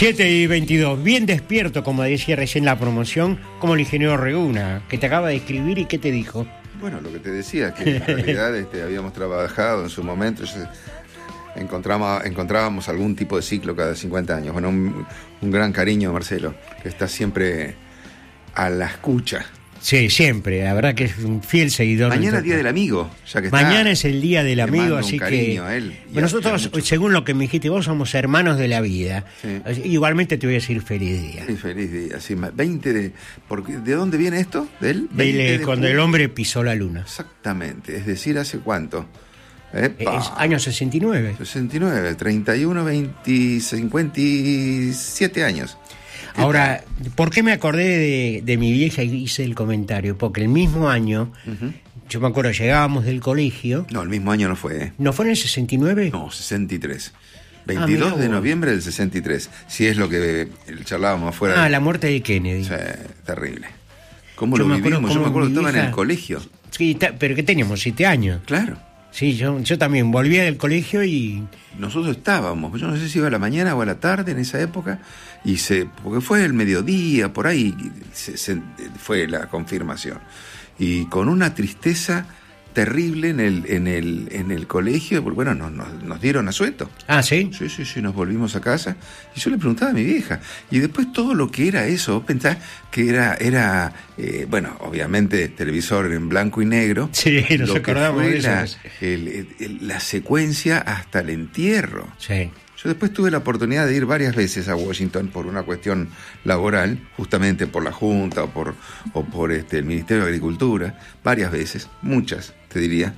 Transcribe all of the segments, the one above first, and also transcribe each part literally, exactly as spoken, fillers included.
siete y veintidós, bien despierto, como decía recién la promoción, como el ingeniero Reguna, que te acaba de escribir y ¿qué te dijo? Bueno, lo que te decía, que en realidad este, habíamos trabajado en su momento, yo, encontramos, encontrábamos algún tipo de ciclo cada cincuenta años. Bueno, un, un gran cariño, Marcelo, que está siempre a la escucha. Sí, siempre, la verdad que es un fiel seguidor. Mañana es Día del Amigo, ya que está. Mañana es el Día del Amigo, así que... A él bueno, nosotros, según lo que me dijiste, vos somos hermanos de la vida. Sí. Igualmente te voy a decir feliz día. Sí, feliz día, sí, veinte de... Porque, ¿de dónde viene esto? ¿De él? De, de cuando el hombre pisó la luna. Exactamente, es decir, ¿hace cuánto? Epa. Es año sesenta y nueve. sesenta y nueve, treinta y uno, veinte, cincuenta y siete años. Ahora, ¿por qué me acordé de, de mi vieja y hice el comentario? Porque el mismo año, uh-huh. yo me acuerdo, llegábamos del colegio... No, el mismo año no fue, ¿eh? ¿No fue en el sesenta y nueve? No, sesenta y tres. veintidós ah, de noviembre del sesenta y tres. Si es lo que charlábamos afuera. Ah, la muerte de Kennedy. Sí, terrible. ¿Cómo yo lo vivimos? Yo me acuerdo que estaba vieja... en el colegio. Sí, ta... pero que teníamos siete años. Claro. Sí, yo, yo también volvía del colegio y... Nosotros estábamos, yo no sé si iba a la mañana o a la tarde en esa época, y se porque fue el mediodía, por ahí se, se, fue la confirmación. Y con una tristeza terrible en el en el en el colegio, porque bueno, nos, nos, nos dieron asueto. Ah, ¿sí? Sí, sí, sí, nos volvimos a casa, y yo le preguntaba a mi vieja, y después todo lo que era eso, pensaba que era, era eh, bueno, obviamente televisor en blanco y negro. Sí, nos lo acordamos que fue de la, eso. El, el, el, la secuencia hasta el entierro. Sí. Yo después tuve la oportunidad de ir varias veces a Washington por una cuestión laboral, justamente por la Junta o por, o por este, el Ministerio de Agricultura, varias veces, muchas, te diría.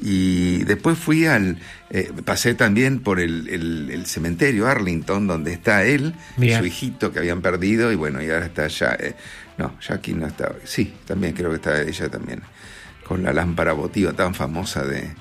Y después fui al... Eh, pasé también por el, el, el cementerio Arlington, donde está él, y su hijito que habían perdido, y bueno, y ahora está allá. Eh, no, Jackie no está... Sí, también creo que está ella también, con la lámpara votiva tan famosa de...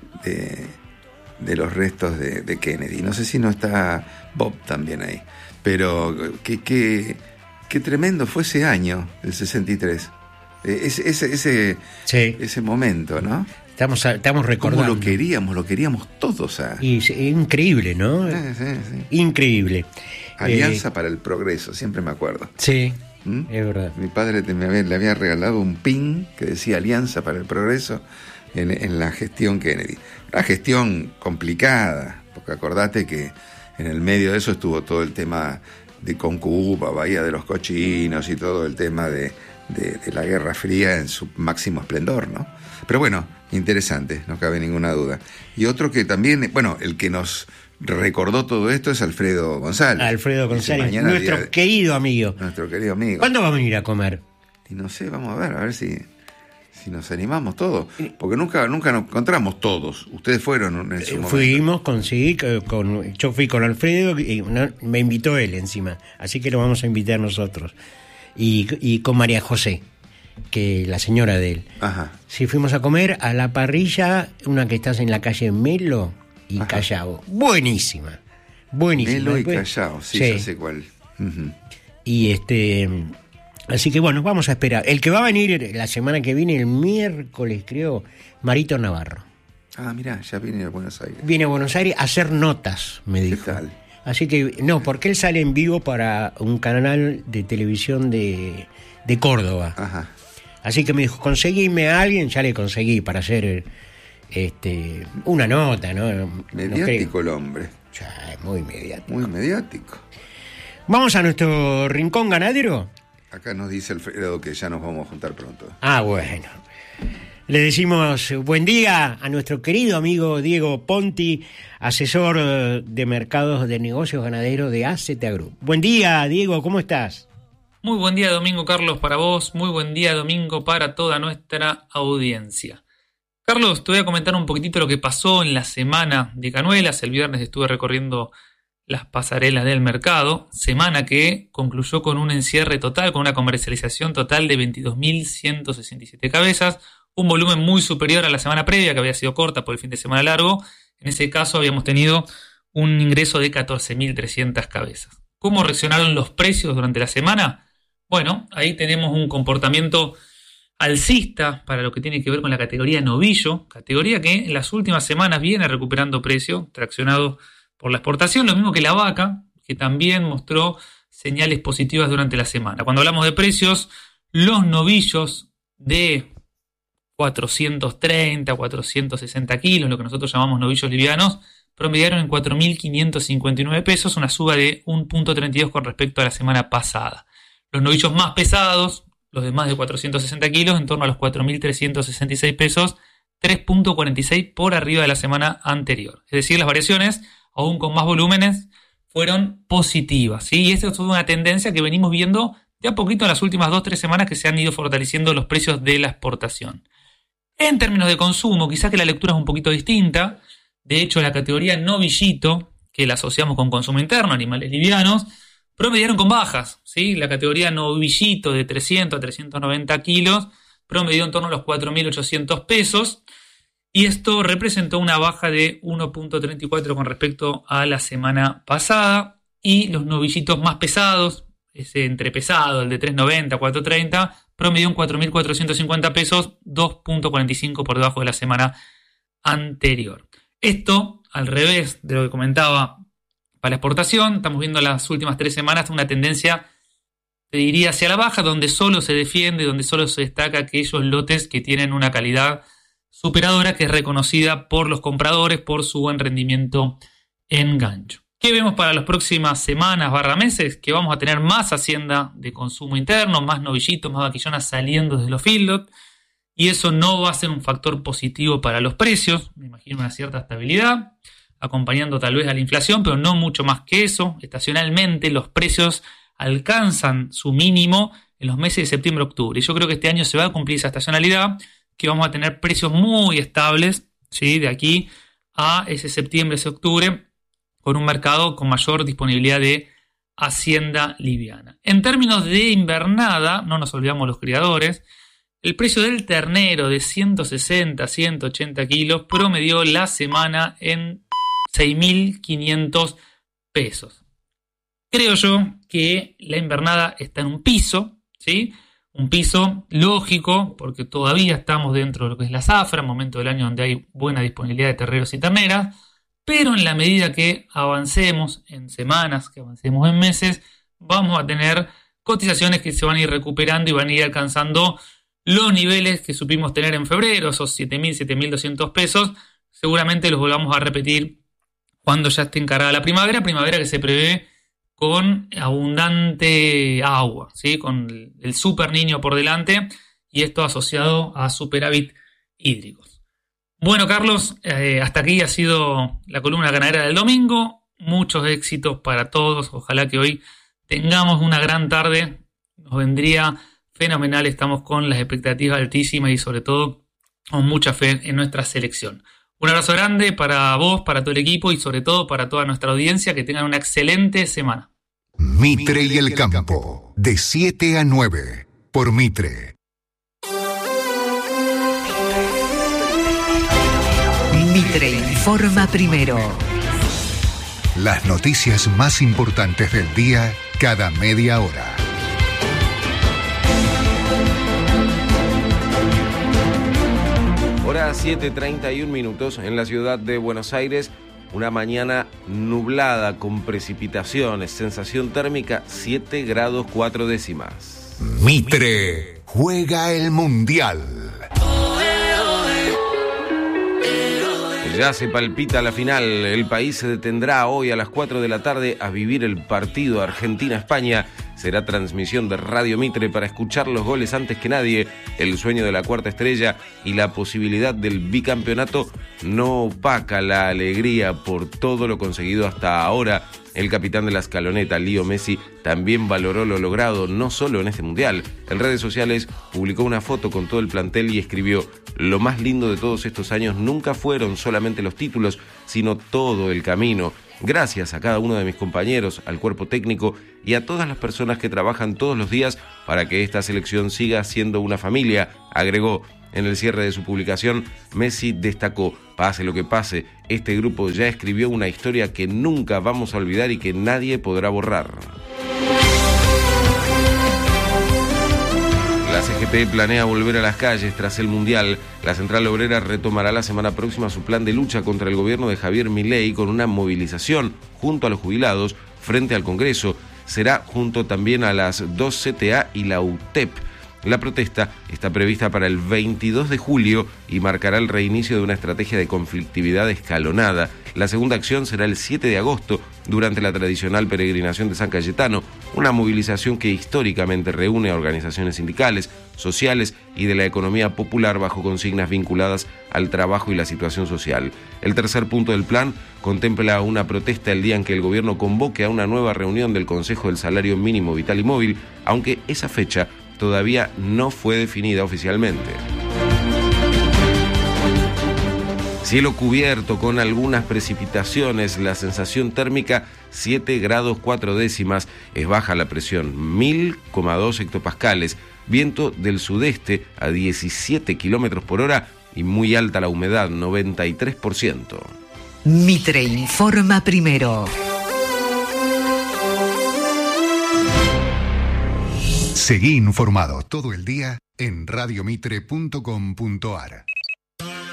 de de los restos de, de Kennedy. No sé si no está Bob también ahí. Pero qué, qué, qué tremendo fue ese año, el sesenta y tres. Ese, ese, ese, sí. ese momento, ¿no? Estamos, estamos recordando. Cómo lo queríamos, lo queríamos todos. A... Y, increíble, ¿no? Sí, sí, sí. Increíble. Alianza eh... para el Progreso, siempre me acuerdo. Sí, ¿Mm? Es verdad. Mi padre te, me había, le había regalado un pin que decía Alianza para el Progreso en, en la gestión Kennedy. Una gestión complicada, porque acordate que en el medio de eso estuvo todo el tema de con Cuba, Bahía de los Cochinos y todo el tema de, de, de la Guerra Fría en su máximo esplendor, ¿no? Pero bueno, interesante, no cabe ninguna duda. Y otro que también, bueno, el que nos recordó todo esto es Alfredo González. Alfredo González, nuestro de, querido amigo. Nuestro querido amigo. ¿Cuándo va a venir a comer? Y no sé, vamos a ver, a ver si... Si nos animamos todos, porque nunca nunca nos encontramos todos. Ustedes fueron en su momento. Fuimos, con, sí, con, yo fui con Alfredo y no, me invitó él encima, así que lo vamos a invitar nosotros. Y, y con María José, que la señora de él. Ajá. Sí, fuimos a comer a la parrilla, una que está en la calle Melo y Ajá. Callao. Buenísima, buenísima. Melo y Después, Callao, sí, sí, ya sé cuál. Uh-huh. Y este... Así que bueno, vamos a esperar. El que va a venir la semana que viene, el miércoles, creo, Marito Navarro. Ah, mirá, ya viene a Buenos Aires. Viene a Buenos Aires a hacer notas, me dijo. ¿Qué tal? Así que, no, porque él sale en vivo para un canal de televisión de, de Córdoba. Ajá. Así que me dijo, conseguime a alguien, ya le conseguí para hacer este una nota, ¿no? Mediático no el hombre. Ya, muy mediático. Muy mediático. Vamos a nuestro rincón ganadero. Acá nos dice Alfredo que ya nos vamos a juntar pronto. Ah, bueno. Le decimos buen día a nuestro querido amigo Diego Ponti, asesor de mercados de negocios ganaderos de A Z Group. Buen día, Diego, ¿cómo estás? Muy buen día, Domingo Carlos, para vos. Muy buen día, Domingo, para toda nuestra audiencia. Carlos, te voy a comentar un poquitito lo que pasó en la semana de Canuelas. El viernes estuve recorriendo las pasarelas del mercado, semana que concluyó con un encierre total, con una comercialización total de veintidós mil ciento sesenta y siete cabezas, un volumen muy superior a la semana previa, que había sido corta por el fin de semana largo. En ese caso habíamos tenido un ingreso de catorce mil trescientas cabezas. ¿Cómo reaccionaron los precios durante la semana? Bueno, ahí tenemos un comportamiento alcista para lo que tiene que ver con la categoría novillo, categoría que en las últimas semanas viene recuperando precio, traccionado por la exportación, lo mismo que la vaca, que también mostró señales positivas durante la semana. Cuando hablamos de precios, los novillos de cuatrocientos treinta, cuatrocientos sesenta kilos, lo que nosotros llamamos novillos livianos, promediaron en cuatro mil quinientos cincuenta y nueve pesos, una suba de uno punto treinta y dos con respecto a la semana pasada. Los novillos más pesados, los de más de cuatrocientos sesenta kilos, en torno a los cuatro mil trescientos sesenta y seis pesos, tres punto cuarenta y seis por arriba de la semana anterior. Es decir, las variaciones, aún con más volúmenes, fueron positivas, ¿sí? Y esta es una tendencia que venimos viendo de a poquito en las últimas dos o tres semanas que se han ido fortaleciendo los precios de la exportación. En términos de consumo, quizás que la lectura es un poquito distinta. De hecho, la categoría novillito, que la asociamos con consumo interno, animales livianos, promediaron con bajas, ¿sí? La categoría novillito de trescientos a trescientos noventa kilos promedió en torno a los cuatro mil ochocientos pesos, y esto representó una baja de uno punto treinta y cuatro con respecto a la semana pasada. Y los novillitos más pesados, ese entrepesado, el de tres noventa, cuatro treinta, promedió en cuatro mil cuatrocientos cincuenta pesos, dos punto cuarenta y cinco por debajo de la semana anterior. Esto, al revés de lo que comentaba para la exportación, estamos viendo las últimas tres semanas una tendencia, te diría, hacia la baja, donde solo se defiende, donde solo se destaca aquellos lotes que tienen una calidad superadora, que es reconocida por los compradores por su buen rendimiento en gancho. ¿Qué vemos para las próximas semanas barra meses? Que vamos a tener más hacienda de consumo interno, más novillitos, más vaquillonas saliendo desde los feedlot, y eso no va a ser un factor positivo para los precios. Me imagino una cierta estabilidad, acompañando tal vez a la inflación, pero no mucho más que eso. Estacionalmente los precios alcanzan su mínimo en los meses de septiembre-octubre, y yo creo que este año se va a cumplir esa estacionalidad, que vamos a tener precios muy estables, ¿sí? De aquí a ese septiembre, ese octubre, con un mercado con mayor disponibilidad de hacienda liviana. En términos de invernada, no nos olvidamos los criadores, el precio del ternero de ciento sesenta a ciento ochenta kilos promedió la semana en seis mil quinientos pesos. Creo yo que la invernada está en un piso, ¿sí? Un piso lógico, porque todavía estamos dentro de lo que es la zafra, momento del año donde hay buena disponibilidad de terneros y terneras, pero en la medida que avancemos en semanas, que avancemos en meses, vamos a tener cotizaciones que se van a ir recuperando y van a ir alcanzando los niveles que supimos tener en febrero, esos siete mil, siete mil doscientos pesos. Seguramente los volvamos a repetir cuando ya esté encarada la primavera, primavera que se prevé con abundante agua, ¿sí? Con el super niño por delante, y esto asociado a superávit hídricos. Bueno, Carlos, eh, hasta aquí ha sido la columna ganadera del domingo. Muchos éxitos para todos. Ojalá que hoy tengamos una gran tarde. Nos vendría fenomenal. Estamos con las expectativas altísimas y sobre todo con mucha fe en nuestra selección. Un abrazo grande para vos, para todo el equipo y sobre todo para toda nuestra audiencia. Que tengan una excelente semana. Mitre y el campo, de siete a nueve, por Mitre. Mitre informa primero. Las noticias más importantes del día, cada media hora. Hora siete treinta y un minutos en la ciudad de Buenos Aires. Una mañana nublada con precipitaciones, sensación térmica siete grados cuatro décimas. Mitre juega el Mundial. Ya se palpita la final. El país se detendrá hoy a las cuatro de la tarde a vivir el partido Argentina-España. Será transmisión de Radio Mitre para escuchar los goles antes que nadie. El sueño de la cuarta estrella y la posibilidad del bicampeonato no opaca la alegría por todo lo conseguido hasta ahora. El capitán de la escaloneta, Leo Messi, también valoró lo logrado, no solo en este mundial. En redes sociales publicó una foto con todo el plantel y escribió: lo más lindo de todos estos años nunca fueron solamente los títulos, sino todo el camino. Gracias a cada uno de mis compañeros, al cuerpo técnico y a todas las personas que trabajan todos los días para que esta selección siga siendo una familia, agregó. En el cierre de su publicación, Messi destacó: pase lo que pase, este grupo ya escribió una historia que nunca vamos a olvidar y que nadie podrá borrar. La C G T planea volver a las calles tras el Mundial. La Central Obrera retomará la semana próxima su plan de lucha contra el gobierno de Javier Milei con una movilización junto a los jubilados frente al Congreso. Será junto también a las dos C T A y la U T E P. La protesta está prevista para el veintidós de julio y marcará el reinicio de una estrategia de conflictividad escalonada. La segunda acción será el siete de agosto, durante la tradicional peregrinación de San Cayetano, una movilización que históricamente reúne a organizaciones sindicales, sociales y de la economía popular bajo consignas vinculadas al trabajo y la situación social. El tercer punto del plan contempla una protesta el día en que el gobierno convoque a una nueva reunión del Consejo del Salario Mínimo Vital y Móvil, aunque esa fecha todavía no fue definida oficialmente. Cielo cubierto con algunas precipitaciones, la sensación térmica siete grados cuatro décimas, es baja la presión mil coma dos hectopascales, viento del sudeste a diecisiete kilómetros por hora y muy alta la humedad, noventa y tres por ciento. Mitre informa primero. Seguí informado todo el día en radiomitre punto com punto ar.